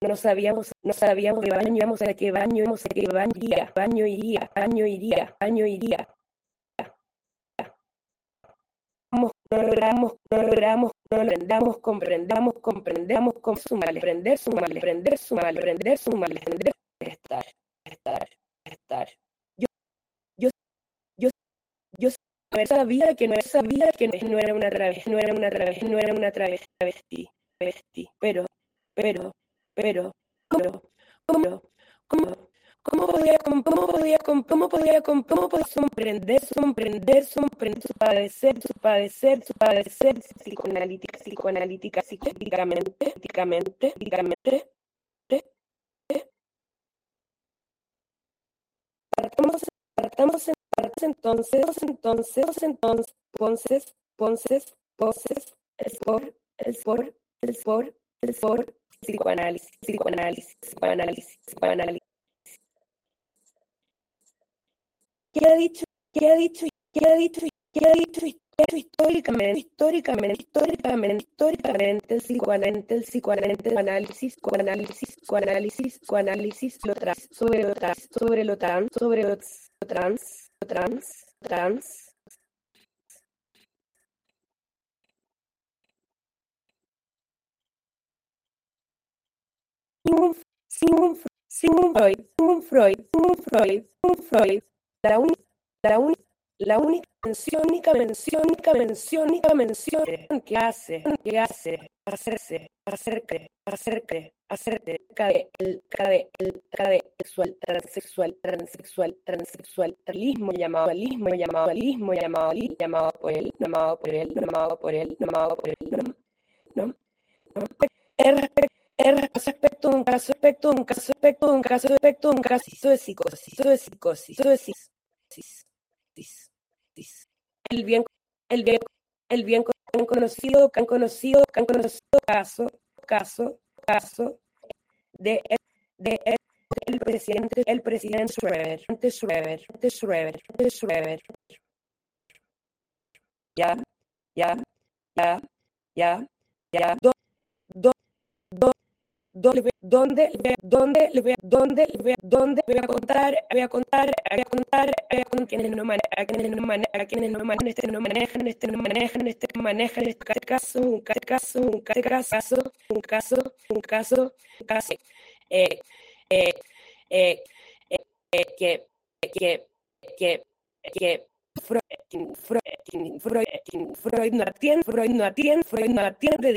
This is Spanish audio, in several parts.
no sabíamos qué baño íbamos a qué baño íbamos a qué baño iría. No logramos, comprendamos, su mal, prender su mal, estar. Yo, yo, yo sabía que no era una travesti, pero, ¿cómo podía comprender su padecer psicológicamente, partamos entonces, el for, psicoanálisis. ¿Qué ha dicho históricamente el psicoanálisis sobre lo trans? Sigmund Freud, la única mención que hace hacerte transexualismo llamado por él, ¿no? Respecto a un caso de psicosis. El bien conocido caso de el presidente Schroeder. Ya. Donde voy a contar con quienes no manejan este caso, un caso que Freud no atiende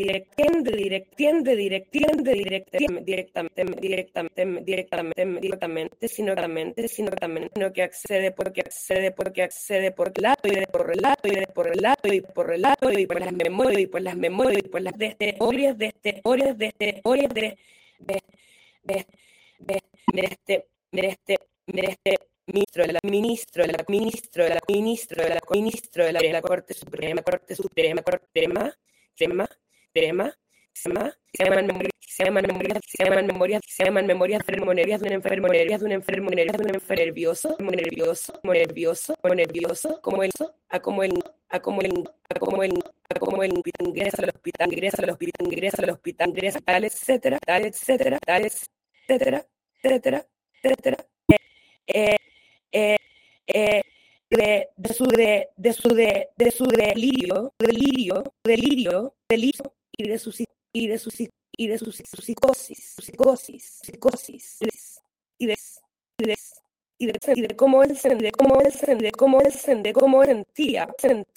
directamente, sino que accede por relato y por las memorias de ministro de la Corte Suprema, se llaman memorias de un enfermo nervioso, como el ingresa al hospital, etcétera. De su delirio y de su psicosis y de cómo él sentía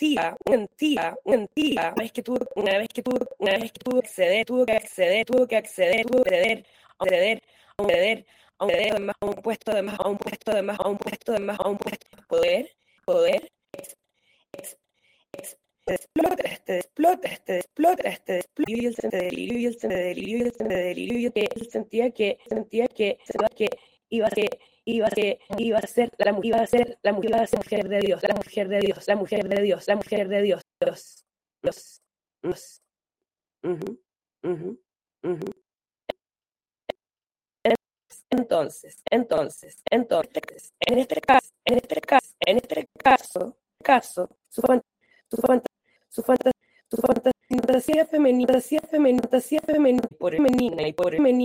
una vez que tuvo que acceder a un puesto de poder explota y él sentía que iba a ser la mujer de Dios. Entonces, en este caso, su fantasía femenina y por femenina